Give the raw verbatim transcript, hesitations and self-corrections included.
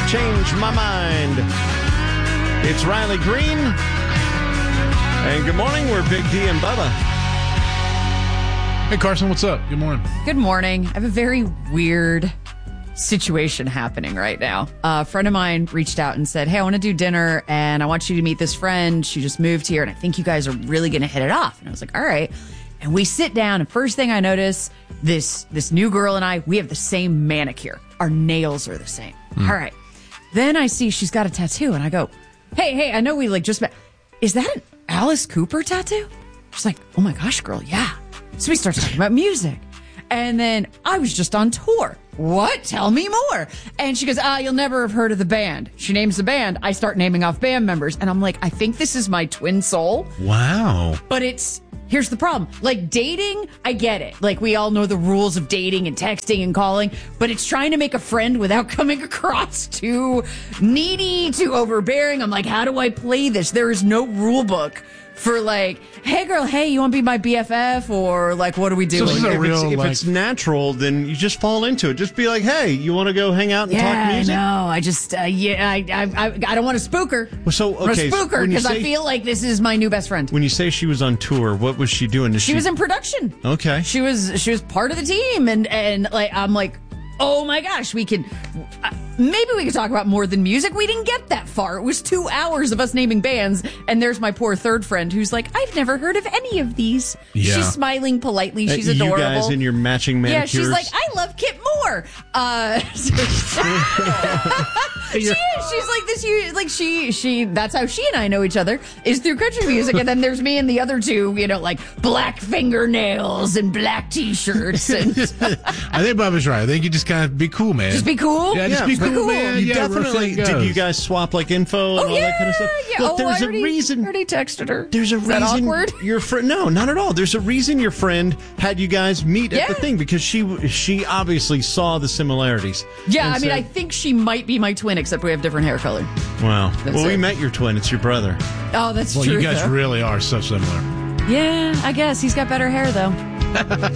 Change My Mind. It's Riley Green. And good morning. We're Big D and Bubba. Hey, Carson, what's up? Good morning. Good morning. I have a very weird situation happening right now. Uh, a friend of mine reached out and said, hey, I want to do dinner and I want you to meet this friend. She just moved here and I think you guys are really going to hit it off. And I was like, all right. And we sit down and first thing I notice, this this new girl and I, we have the same manicure. Our nails are the same. Mm. All right. Then I see she's got a tattoo and I go, hey, hey, I know we like just met. Is that an Alice Cooper tattoo? She's like, oh my gosh, girl, yeah. So we start talking about music. And then I was just on tour. What? Tell me more. And she goes, ah, you'll never have heard of the band. She names the band. I start naming off band members. And I'm like, I think this is my twin soul. Wow. But it's, here's the problem. Like dating, I get it. Like we all know the rules of dating and texting and calling. But it's trying to make a friend without coming across too needy, too overbearing. I'm like, how do I play this? There is no rule book for like, hey girl, hey, you want to be my B F F? Or like, what are we doing? So this is a if, real, it's, if like- it's natural, then you just fall into it. Just be like, hey, you want to go hang out and yeah, talk music? No, I just, uh, yeah, I, I, I, I don't want to spook her. Well, so, I want okay, to spook her when you because I say- feel like this is my new best friend. When you say she was on tour, what was she doing? Did She was in production. Okay. She was she was part of the team, and and like I'm like, oh my gosh, we could uh, maybe we could talk about more than music. We didn't get that far. It was two hours of us naming bands, and there's my poor third friend who's like, I've never heard of any of these. Yeah. She's smiling politely. She's Uh, you adorable. guys in your matching Yeah, manicures. she's like, I love Kit Moore. Uh, she is. She's like this. huge- Like she, she. That's how she and I know each other is through country music. And then there's me and the other two. You know, like black fingernails and black t-shirts and I think Bubba's right. I think you just kind of be cool, man. just be cool. Yeah, just Yeah, be but cool, man. You Yeah, definitely rough it did. You goes. guys swap like info and Oh all yeah, that kind of stuff. yeah. Look, oh, there's I a already, reason. Already texted her. There's a Is that reason awkward? your friend. No, not at all. There's a reason your friend had you guys meet at Yeah. the thing because she she obviously saw the similarities. Yeah, And I mean, said, I think she might be my twin, except we have different hair color. wow. That's Well, we it. met your twin. It's your brother. Oh, that's Well, true. you guys though. really are so similar. Yeah, I guess he's got better hair though.